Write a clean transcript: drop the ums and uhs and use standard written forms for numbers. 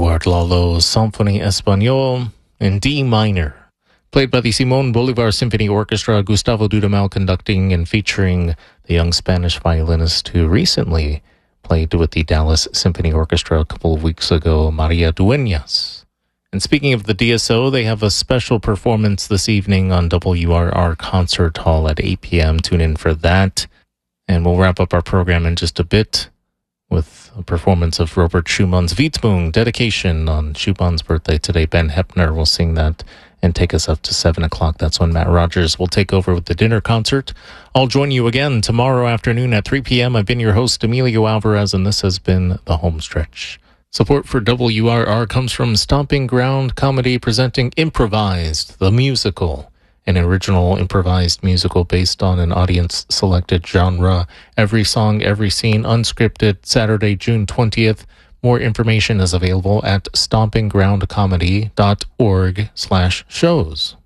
Eduard Lalo's Symphonie Espagnole in D minor, played by the Simon Bolivar Symphony Orchestra, Gustavo Dudamel conducting and featuring the young Spanish violinist who recently played with the Dallas Symphony Orchestra a couple of weeks ago, Maria Dueñas. And speaking of the DSO, they have a special performance this evening on WRR Concert Hall at 8 p.m. Tune in for that. And we'll wrap up our program in just a bit with a performance of Robert Schumann's Widmung, dedication on Schumann's birthday today. Ben Heppner will sing that and take us up to 7 o'clock. That's when Matt Rogers will take over with the dinner concert. I'll join you again tomorrow afternoon at 3 p.m. I've been your host, Emilio Alvarez, and this has been The Homestretch. Support for WRR comes from Stomping Ground Comedy, presenting Improvised, the musical, an original improvised musical based on an audience-selected genre. Every song, every scene, unscripted, Saturday, June 20th. More information is available at stompinggroundcomedy.org/shows.